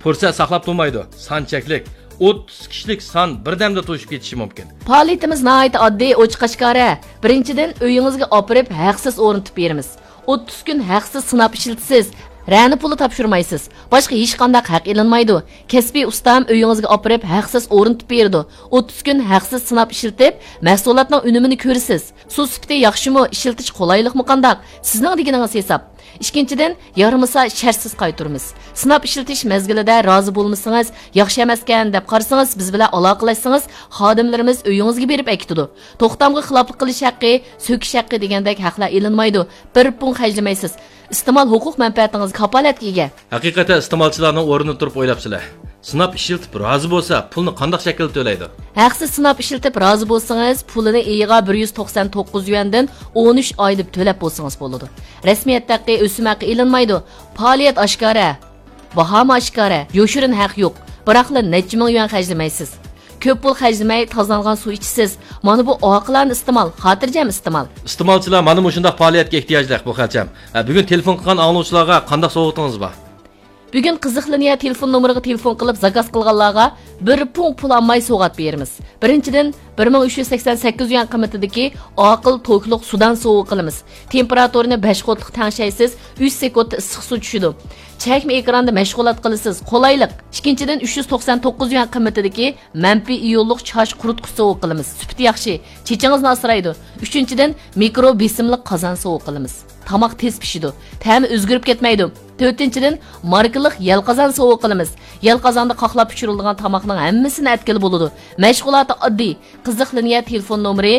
Fursat saqlab turmaydi. Son cheklik. 30 kishilik son birdamda to'shib ketishi mumkin. Faoliyatimiz nihoyat oddiy, ochiq-oshkora. Birinchidan, uyingizga opirib haqsiz o'rnatib beramiz. 30 kun haqsiz sinab ishiltisiz. Rani puli topshirmaysiz. Boshqa hech qanday haq ilinmaydi. Kasbiy ustam uyingizga opirib haqsiz o'rnatib berdi. 30 kun haqsiz sinab ishiltib, mahsulotning unumini ko'rasiz. Suv sifati yaxshimi, ishiltish qulaylikmi qandaq? Sizning deganingiz hisob. Ikkinchidan, yarimasa shartsiz qaytaramiz. Sinab ishiltish mezgilida rozi bo'lmasangiz, yaxshi emaskan deb qarasangiz, biz bilan aloqalashsangiz, xodimlarimiz uyingizga berib aytadi. To'xtamga xiloflik qilish haqqi, so'kish haqqi degandek haqlar ilinmaydi. Bir pun xajlamaysiz. İstemal huquq manfaatingiz kapolatga ega. Haqiqatan istemalchilarning o'rnini turib o'ylabsizlar. Sinab ishiltib rozi bo'lsa, pulni qanday shaklda to'laydi? Haqsiz sinab ishiltib rozi bo'lsangiz, pulini eyiga 199 yuandan 13 oy deb to'lab bo'lsangiz bo'ladi. Rasmiyatdagi o'sim haqqi ilinmaydi. Faoliyat oshkora, baho oshkora, yoshirin haq yo'q. Biroqla necha ming yuan xajlamaysiz. Ko'p pul xajlamay tozalgan suv ichsiz. Mana bu oqillarni istemal, xotirjam istemal. Istemalchilar mana shunday faoliyatga ehtiyojli bu xalcham. Bugun telefon qilgan anglovchilarga qanday sovg'atingiz bor? Bugun qiziqlaniya telefon nomeriga telefon qilib zakaz qilganlarga bir pul olmay sovg'at beramiz. Birinchidan 1388 yuan qiymatidagi oqil to'kliq sudan sovuq qilamiz. Temperaturini 5 qotliq tangshaysiz, 3 sekundda issiq suv tushidi. Chakma ekranda mashg'ulot qilasiz. Qolaylik. Ikkinchidan 399 yuan qiymatidagi manfiy iyonliq chosh quritqich sovuq qilamiz. Sifati yaxshi, chechingizni asraydi. Uchinchidan mikro besimli qozon sovuq qilamiz. Tamoq tez pishidi. Ta'mi o'zgarib ketmaydi. To'rtinchidan markalik yalqazon sovuq qilamiz. Yalqazonda qoqlab pishirilgan tamoqning hammasini atkili bo'ladi. Mashg'uloti oddiy. Qiziqlaniya telefon nomeri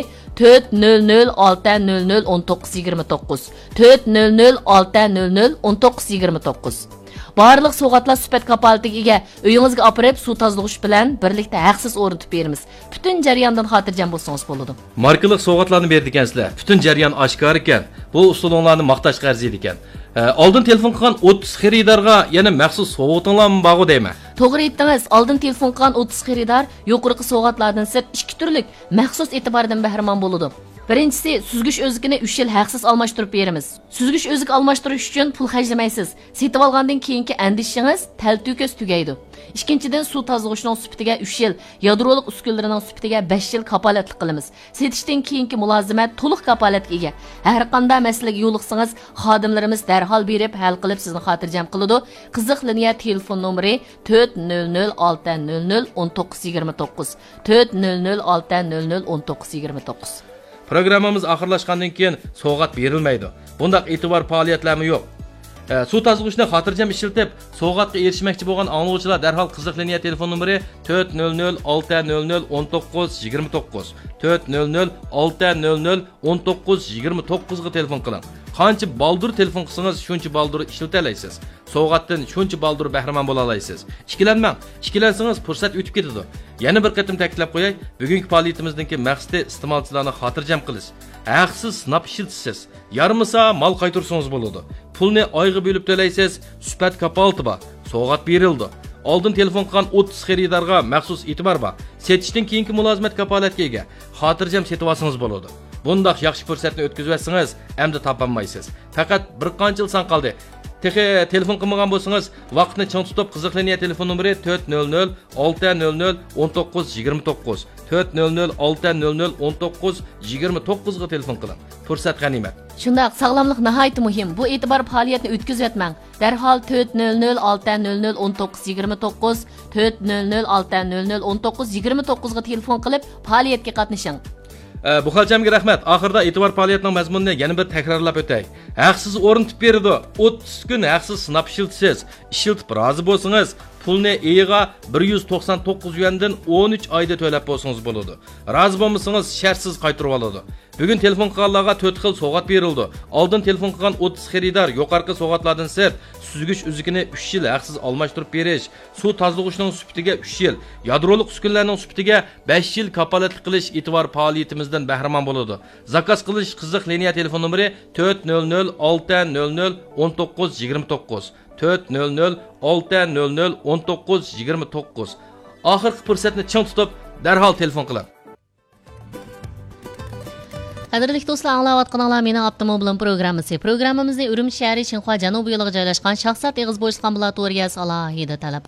400601929 400601929. Barliq so'g'atlar sifat kapolatiga ega. Uyingizga opirib suv tozalash bilan birlikda haqsiz o'rnatib beramiz. Butun jarayondan xotirjam bo'lsangiz bo'ladi. Markalik so'g'atlarni berdi ekansizlar. Butun jarayon oshkor ekan. Bu usulinglarni maqtash arziydi ekan. Oldin telefon qilgan 30 xaridorga yana maxsus sovg'atinglarmi bor deyman. To'g'ri aytdingiz. Oldin telefon qilgan 30 xaridor yuqorqi sovg'atlardan sirt 2 turlik maxsus e'tibordan bahramon bo'ladi. Birinchisi, süzgüç özgini 3 yil haqsiz almashtirib beramiz. Süzgüç özgü almashtirish uchun pul xajlamaysiz. Setib olgandan keyingi andishingiz talto'kis tugaydi. Ikkinchidan, suv tozalashning sifatiga 3 yil, yadroliq uskunalarining sifatiga 5 yil kapolatlik qilamiz. Setishdan keyingi mulozimat to'liq kapolatga ega. Har qanday masalaga yo'liqsangiz, xodimlarimiz darhol berib hal qilib sizni xotirjam qiladi. Qiziq liniya telefon nomeri 400601929 400601929. Programmamiz oxirlashgandan keyin sovg'at berilmaydi. Bundaq e'tibor faoliyatlarmi yo'q. Suv tozalashni xotirjam ishiltib, sovg'atga erishmoqchi bo'lgan anglovchilar darhol qiziq liniya telefon nomeri 400601929 400601929 ga telefon qiling. Qancha baldur telefon qilsangiz, shuncha baldur ishlatalaysiz. Sovg'atdan shuncha baldur bahramon bo'la olasiz. Ikkilanmang. Ikkilansangiz fursat o'tib ketadi. Yana bir qatim ta'kidlab qo'yay, bugungi faoliyatimizdagi maqsadi iste'molchilarni xotirjam qilish. Haqsiz sinab ishiltisiz. Yarmisa mal qaytarsangiz bo'ladi. Pulni oyga bo'lib to'laysiz, sifat kapolati bor. Sovg'at berildi. Oldin telefon qilgan 30 xaridorga maxsus e'tibor bor. Setishdan keyingi mulozimat kapolatga ega. Xotirjam setib olsangiz bo'ladi. Bundaq yaxshi fursatni o'tkazib endi topolmaysiz. Faqat bir qancha yil son qoldi. Telefon qilmagan bo'lsangiz, vaqtni chang tutib qiziq liniya telefon nomeri 400601929 400601929 ga telefon qiling. Fursat g'animat. Shundaq, sog'lomlik nihoyat muhim. Bu e'tibor faoliyatni o'tkazayotmang. Darhol 400601929 400601929 ga telefon qilib faoliyatga qatnashing. Bu xalchamga rahmat. Oxirda e'tibor faoliyatining mazmunini yana bir takrorlab o'tay. Haqsiz o'rnatib berdi. 30 kun haqsiz sinab ishiltisiz. Ishiltib rozi bo'lsangiz, pulni eyiga 199 yuandan 13 oyda to'lab bo'lsangiz bo'ladi. Rozi bo'lmasangiz, shartsiz qaytarib oladi. Bugun telefon qilganlarga 4 xil sovg'at berildi. Oldin telefon qilgan 30 xaridor yuqorqi sovg'atlardan sirt süzgüç üzükini 3 yil haqsiz almashtirib berish, suv tozalashning sifatiga 3 yil, yadroliq uskunlarning sifatiga 5 yil kapolatlik qilish e'tibor faoliyatimizdan bahramon bo'ladi. Zakaz qilish qiziq liniya telefon nomeri 400601929 400601929. Oxirgi fursatni ching tutib, darhol telefon qiling. Qadrli do'stlar, anglayotganlar mening avtomobilim programmasi. Programmamizni Urumchi shahri Xinhua janubiy yo'liga joylashgan shaxsat eg'iz bo'yisgan ambulatoriyasi alohida talab